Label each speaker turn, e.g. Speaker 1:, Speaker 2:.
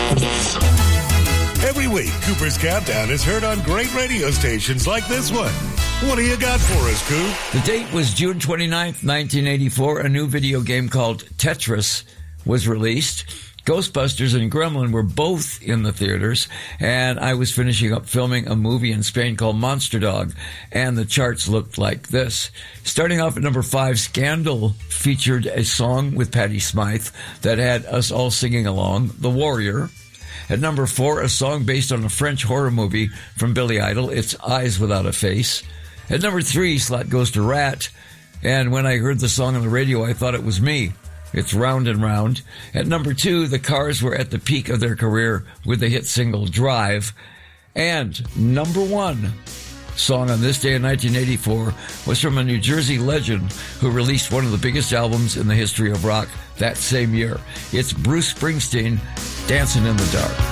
Speaker 1: Every week, Cooper's Countdown is heard on great radio stations like this one. What do you got for us, Coop?
Speaker 2: The date was June 29th, 1984. A new video game called Tetris was released. Ghostbusters and Gremlin were both in the theaters, and I was finishing up filming a movie in Spain called Monster Dog, and the charts looked like this. Starting off at number 5, Scandal featured a song with Patti Smythe that had us all singing along, The Warrior. At number 4, a song based on a French horror movie from Billy Idol, It's Eyes Without a Face. At number 3, Slot Goes to Rat, and when I heard the song on the radio, I thought it was me. It's Round and Round. At number 2, the Cars were at the peak of their career with the hit single Drive. And number 1 song on this day in 1984 was from a New Jersey legend who released one of the biggest albums in the history of rock that same year. It's Bruce Springsteen, Dancing in the Dark.